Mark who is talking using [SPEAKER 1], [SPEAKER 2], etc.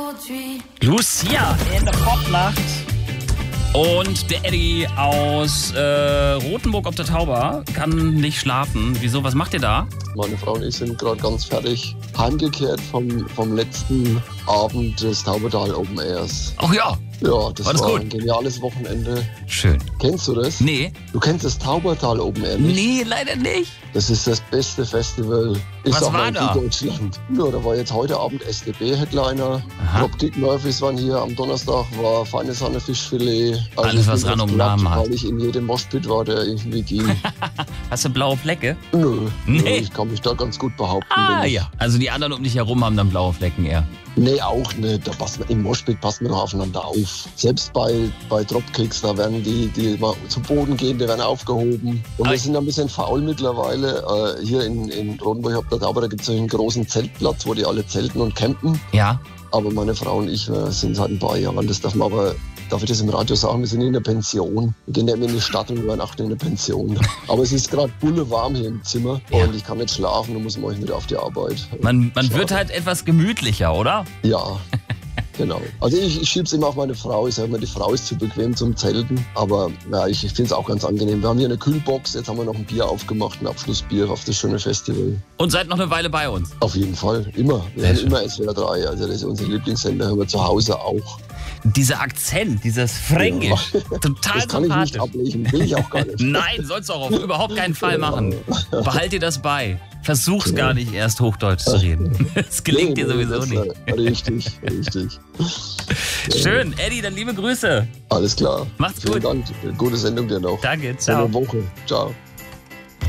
[SPEAKER 1] Lucia in der Popnacht. Und der Eddie aus Rothenburg auf der Tauber kann nicht schlafen. Wieso? Was macht ihr da?
[SPEAKER 2] Meine Frau und ich sind gerade ganz fertig heimgekehrt vom letzten Abend des Taubertal Open Airs.
[SPEAKER 1] Ach ja.
[SPEAKER 2] Ja, das
[SPEAKER 1] War
[SPEAKER 2] war
[SPEAKER 1] gut?
[SPEAKER 2] ein geniales Wochenende.
[SPEAKER 1] Schön.
[SPEAKER 2] Kennst du das?
[SPEAKER 1] Nee.
[SPEAKER 2] Du kennst das Taubertal Open Air nicht?
[SPEAKER 1] Nee, leider nicht.
[SPEAKER 2] Das ist das beste Festival.
[SPEAKER 1] Was war da?
[SPEAKER 2] In Deutschland. Ja, da war jetzt heute Abend STB-Headliner. Dropkick Murphys waren hier. Am Donnerstag war feine Sahne Fischfilet. Also
[SPEAKER 1] alles, was Rand um Namen hat.
[SPEAKER 2] Weil ich in jedem Moshpit war, der irgendwie ging.
[SPEAKER 1] Hast du blaue Flecke?
[SPEAKER 2] Nö.
[SPEAKER 1] Nee.
[SPEAKER 2] Ich kann mich da ganz gut behaupten.
[SPEAKER 1] Ja. Also die anderen um dich herum haben dann blaue Flecken eher.
[SPEAKER 2] Nee, auch nicht. Da passt man, im Moshpit passt man doch aufeinander auf. Selbst bei Dropkicks, da werden die mal zu Boden gehen, die werden aufgehoben. Und wir sind ein bisschen faul mittlerweile. Hier in Rothenburg, da gibt es einen großen Zeltplatz, wo die alle zelten und campen.
[SPEAKER 1] Ja.
[SPEAKER 2] Aber meine Frau und ich sind seit ein paar Jahren, das darf ich das im Radio sagen, wir sind in der Pension. Wir gehen ja immer in die Stadt und übernachten in der Pension. Aber es ist gerade bullewarm hier im Zimmer und ich kann nicht schlafen und muss morgen wieder auf die Arbeit.
[SPEAKER 1] Man wird halt etwas gemütlicher, oder?
[SPEAKER 2] Ja, genau. Also ich schieb's immer auf meine Frau. Ich sage immer, die Frau ist zu bequem zum Zelten. Aber ja, ich finde es auch ganz angenehm. Wir haben hier eine Kühlbox, jetzt haben wir noch ein Bier aufgemacht, ein Abschlussbier auf das schöne Festival.
[SPEAKER 1] Und seid noch eine Weile bei uns?
[SPEAKER 2] Auf jeden Fall, immer. Wir hören immer SWR 3, also das ist unser Lieblingssender, hören wir zu Hause auch.
[SPEAKER 1] Dieser Akzent, dieses Fränkisch, total
[SPEAKER 2] das kann ich nicht ablegen, will ich auch gar nicht.
[SPEAKER 1] Nein, sollst du auch auf überhaupt keinen Fall machen. Behalt dir das bei. Versuch's gar nicht erst Hochdeutsch zu reden. Das gelingt dir sowieso nicht.
[SPEAKER 2] Richtig.
[SPEAKER 1] Schön, Eddie, dann liebe Grüße.
[SPEAKER 2] Alles klar.
[SPEAKER 1] Macht's
[SPEAKER 2] Vielen
[SPEAKER 1] gut.
[SPEAKER 2] Dank. Gute Sendung dir noch.
[SPEAKER 1] Danke, ciao.
[SPEAKER 2] Schöne Woche. Ciao.